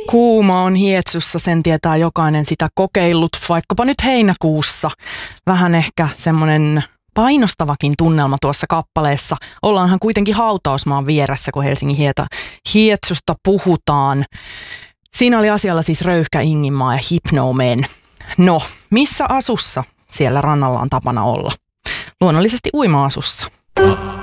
Kuuma on Hietsussa, sen tietää jokainen sitä kokeillut, vaikkapa nyt heinäkuussa. Vähän ehkä semmoinen painostavakin tunnelma tuossa kappaleessa. Ollaanhan kuitenkin hautausmaan vieressä, kun Helsingin Hietsusta puhutaan. Siinä oli asialla siis Röyhkä, Inginmaa ja Hypno Men. No, missä asussa siellä rannalla on tapana olla? Luonnollisesti uima-asussa.